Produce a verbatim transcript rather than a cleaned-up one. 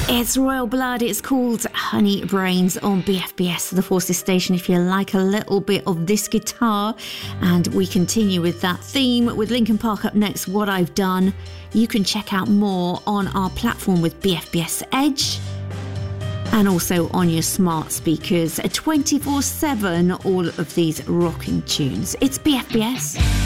It's Royal Blood. It's called Honey Brains on B F B S, the Forces station, if you like a little bit of this guitar. And we continue with that theme with Linkin Park up next, What I've Done. You can check out more on our platform with B F B S Edge and also on your smart speakers twenty-four seven, all of these rocking tunes. It's B F B S.